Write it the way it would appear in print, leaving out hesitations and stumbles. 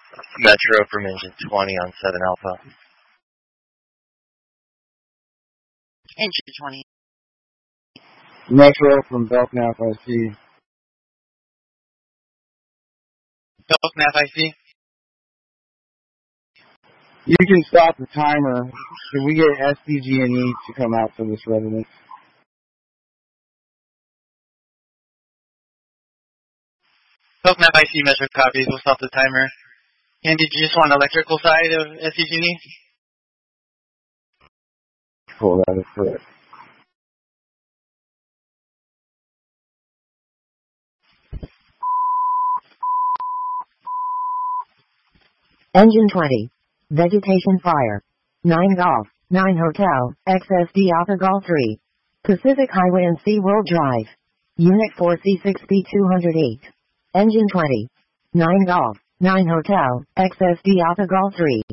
Metro from Engine 20 on 7 Alpha. Engine 20. Metro from Belknap IC. Belknap IC. You can stop the timer. Can we get SDG&E to come out to this residence? Belknap IC Metro copies. We'll stop the timer. And did you just want electrical side of SDG&E? Cool, that is correct. Engine 20. Vegetation fire. 9 Golf, 9 Hotel, XSD Alpha Golf 3. Pacific Highway and SeaWorld Drive. Unit 4C6B208. Engine 20. 9 Golf, 9 Hotel, XSD Alpha Golf 3.